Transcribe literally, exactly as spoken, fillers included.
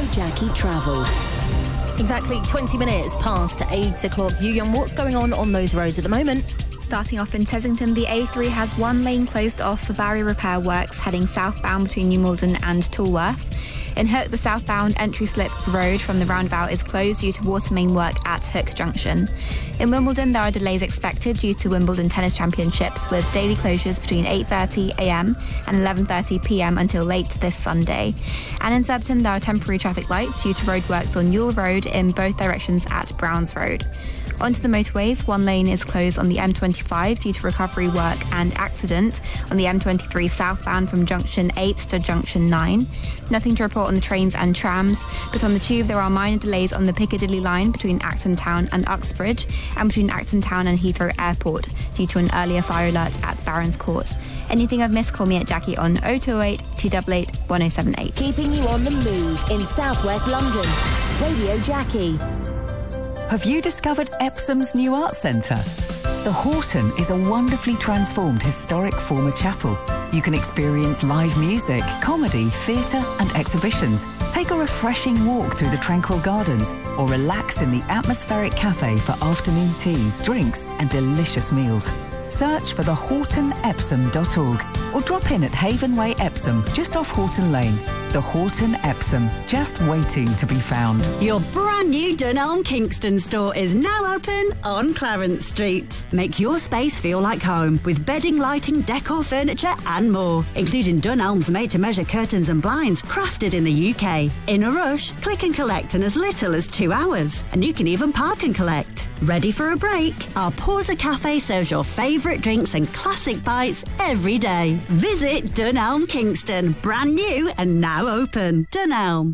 Jackie Travel. Exactly twenty minutes past eight o'clock. Yu-Young, what's going on on those roads at the moment? Starting off in Chessington, the A three has one lane closed off for barrier repair works heading southbound between New Malden and Tolworth. In Hook, the southbound entry slip road from the roundabout is closed due to water main work at Hook Junction. In Wimbledon, there are delays expected due to Wimbledon Tennis Championships, with daily closures between eight thirty a m and eleven thirty p m until late this Sunday. And in Surbiton, there are temporary traffic lights due to roadworks on Newell Road in both directions at Browns Road. Onto the motorways, one lane is closed on the M twenty-five due to recovery work and accident on the M twenty-three southbound from junction eight to junction nine. Nothing to report on the trains and trams, but on the tube there are minor delays on the Piccadilly line between Acton Town and Uxbridge and between Acton Town and Heathrow Airport due to an earlier fire alert at Barons Court. Anything I've missed, call me at Jackie on oh two oh eight, two eight eight, one oh seven eight. Keeping you on the move in southwest London. Radio Jackie. Have you discovered Epsom's new art centre? The Horton is a wonderfully transformed historic former chapel. You can experience live music, comedy, theatre and exhibitions. Take a refreshing walk through the tranquil gardens or relax in the atmospheric cafe for afternoon tea, drinks and delicious meals. Search for the horton epsom dot org or drop in at Haven Way Epsom, just off Horton Lane. The Horton Epsom, just waiting to be found. Your brand new Dunelm Kingston store is now open on Clarence Street. Make your space feel like home with bedding, lighting, decor, furniture and more, including Dunelm's made-to-measure curtains and blinds crafted in the U K. In a rush, click and collect in as little as two hours, and you can even park and collect. Ready for a break? Our Pausa Cafe serves your favourite drinks and classic bites every day. Visit Dunelm Kingston, brand new and now open. Dunelm.